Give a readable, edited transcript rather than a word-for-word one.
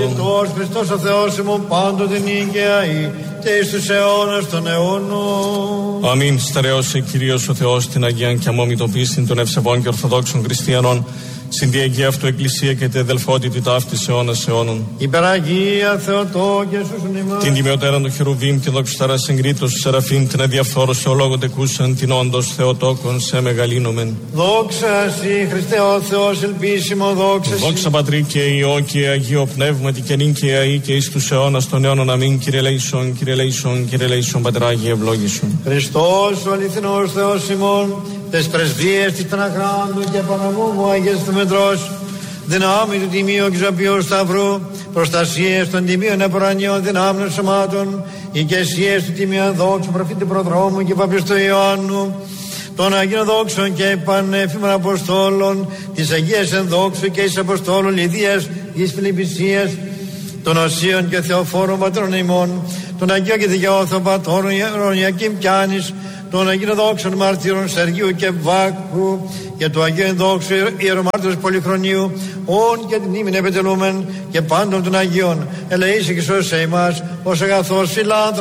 Ευλογητός Χριστός ο Θεός ημών πάντοτε νίκαια και εις τους αιώνας των αιώνων. Αμήν. Στερεώσε Κύριος ο Θεός την Αγία και αμόμητο πίστην των ευσεβών και ορθοδόξων χριστιανών, συν τη Αγία Αυτού Εκκλησία και τη αδελφότητα ταύτης αιώνας αιώνων. Υπεραγία Θεοτό και σούσον ημάς. Την τιμιωτέραν του Χερουβίμ, την δοξοστάρα συγκρίτως του Σεραφείμ, την αδιαφθόρωση ολόγων τεκούσαν, την όντως Θεοτόκον σε μεγαλύνομεν. Δόξα σοι Χριστέ ο Θεός ελπίσιμο, δόξα σοι. Δόξα Πατρί και Υιό και Αγίο Πνεύματι και νυν και αεί και εις τους αιώνας των αιώνων. Αμήν. Κύριε Λέησον, Κύριε Λέησον, Κύριε Λέησον, Πατράγιε ευλόγησον. Χριστός ο αληθινός Θεός ημών, τες πρεσβείες της Παναχράντου και Παναγόμου Αγίας του Μετρός, δυνάμει του Τιμίου Εξωπίου Σταυρού, προστασίες των Τιμίων Επουρανιών δυνάμεων σωμάτων, ηγεσίες του Τιμίου Δόξου Προφήτη Προδρόμου και Παπιστού Ιωάννου, των Αγίων Δόξων και Πανέφημων Αποστόλων, της Αγίας Ενδόξου και εις Αποστόλων Λιδίας, εις Φιλιππισίας, των Οσίων και Θεοφόρων Πατρών ημών, των Αγίων και Δικαιώθων Πατώρων Ιακήμ κι Άνης, των Αγίων Δόξων Μαρτύρων Σεργίου και Βάκου και του Αγίου Ενδόξου Ιερομάρτυρος Πολυχρονίου, όν και την ύμην επιτελούμεν και πάντων των Αγίων, ελεήσει και σώσε ημάς ως αγαθός φιλάνθρωπος.